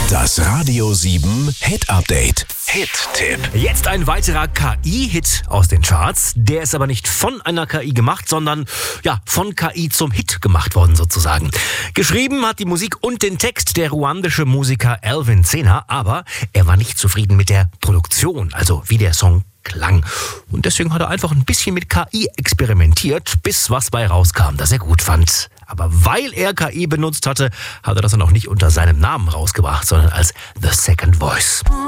Das Radio 7 Hit Update. Hit-Tipp. Jetzt ein weiterer KI-Hit aus den Charts. Der ist aber nicht von einer KI gemacht, sondern von KI zum Hit gemacht worden sozusagen. Geschrieben hat die Musik und den Text der ruandische Musiker Alvin Sena, aber er war nicht zufrieden mit der Produktion, also wie der Song klang. Und deswegen hat er einfach ein bisschen mit KI experimentiert, bis was bei rauskam, das er gut fand. Aber weil er KI benutzt hatte, hat er das dann auch nicht unter seinem Namen rausgebracht, sondern als The Second Voice.